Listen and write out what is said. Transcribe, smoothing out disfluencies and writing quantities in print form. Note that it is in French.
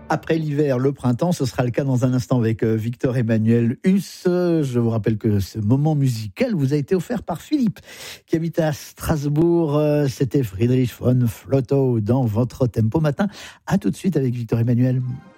Après l'hiver, le printemps, ce sera le cas dans un instant avec Victor Emmanuel Huss. Je vous rappelle que ce moment musical vous a été offert par Philippe, qui habite à Strasbourg. C'était Friedrich von Flotow dans votre Tempo Matin. À tout de suite avec Victor Emmanuel.